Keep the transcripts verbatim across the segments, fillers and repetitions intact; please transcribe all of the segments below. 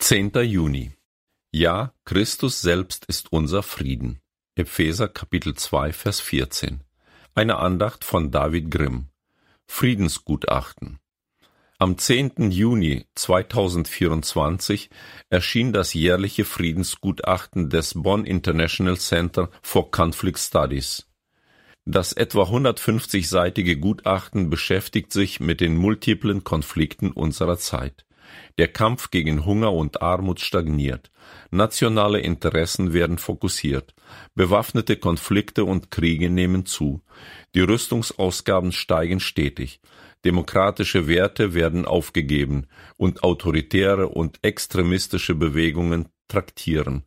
zehnter Juni. Ja, Christus selbst ist unser Frieden. Epheser Kapitel zwei, Vers vierzehn. Eine Andacht von David Grimm. Friedensgutachten. Am zehnten Juni zweitausendvierundzwanzig erschien das jährliche Friedensgutachten des Bonn International Center for Conflict Studies. Das etwa hundertfünfzigseitige Gutachten beschäftigt sich mit den multiplen Konflikten unserer Zeit. Der Kampf gegen Hunger und Armut stagniert. Nationale Interessen werden fokussiert. Bewaffnete Konflikte und Kriege nehmen zu. Die Rüstungsausgaben steigen stetig. Demokratische Werte werden aufgegeben und autoritäre und extremistische Bewegungen traktieren.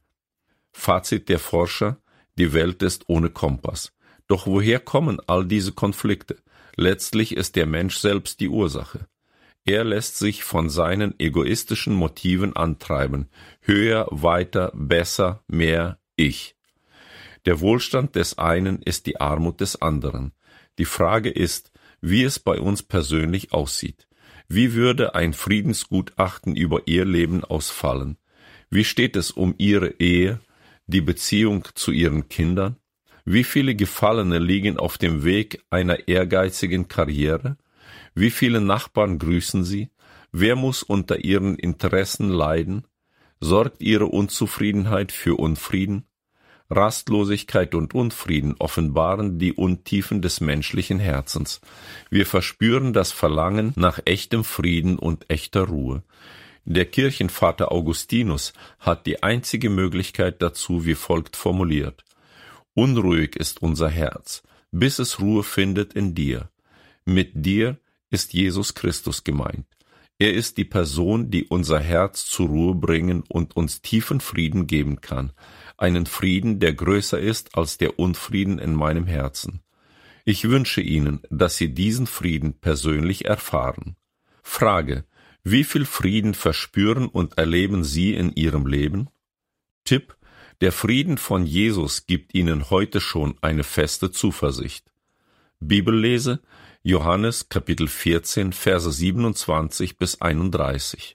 Fazit der Forscher: Die Welt ist ohne Kompass. Doch woher kommen all diese Konflikte? Letztlich ist der Mensch selbst die Ursache. Er lässt sich von seinen egoistischen Motiven antreiben. Höher, weiter, besser, mehr, ich. Der Wohlstand des einen ist die Armut des anderen. Die Frage ist, wie es bei uns persönlich aussieht. Wie würde ein Friedensgutachten über Ihr Leben ausfallen? Wie steht es um Ihre Ehe, die Beziehung zu Ihren Kindern? Wie viele Gefallene liegen auf dem Weg einer ehrgeizigen Karriere? Wie viele Nachbarn grüßen Sie? Wer muss unter Ihren Interessen leiden? Sorgt Ihre Unzufriedenheit für Unfrieden? Rastlosigkeit und Unfrieden offenbaren die Untiefen des menschlichen Herzens. Wir verspüren das Verlangen nach echtem Frieden und echter Ruhe. Der Kirchenvater Augustinus hat die einzige Möglichkeit dazu wie folgt formuliert: Unruhig ist unser Herz, bis es Ruhe findet in dir. Mit dir ist Jesus Christus gemeint. Er ist die Person, die unser Herz zur Ruhe bringen und uns tiefen Frieden geben kann. Einen Frieden, der größer ist als der Unfrieden in meinem Herzen. Ich wünsche Ihnen, dass Sie diesen Frieden persönlich erfahren. Frage: Wie viel Frieden verspüren und erleben Sie in Ihrem Leben? Tipp: Der Frieden von Jesus gibt Ihnen heute schon eine feste Zuversicht. Bibellese: Johannes Kapitel vierzehn, Verse siebenundzwanzig bis einunddreißig.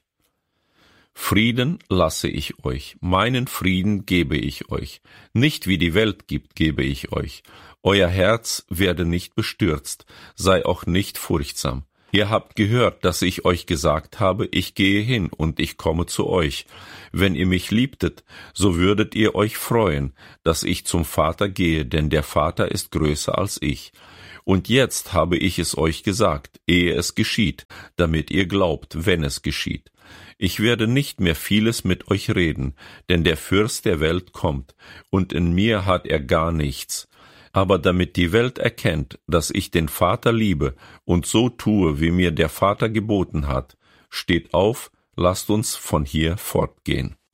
Frieden lasse ich euch, meinen Frieden gebe ich euch. Nicht wie die Welt gibt, gebe ich euch. Euer Herz werde nicht bestürzt, sei auch nicht furchtsam. Ihr habt gehört, dass ich euch gesagt habe, ich gehe hin und ich komme zu euch. Wenn ihr mich liebtet, so würdet ihr euch freuen, dass ich zum Vater gehe, denn der Vater ist größer als ich. Und jetzt habe ich es euch gesagt, ehe es geschieht, damit ihr glaubt, wenn es geschieht. Ich werde nicht mehr vieles mit euch reden, denn der Fürst der Welt kommt, und in mir hat er gar nichts. Aber damit die Welt erkennt, dass ich den Vater liebe und so tue, wie mir der Vater geboten hat, steht auf, lasst uns von hier fortgehen.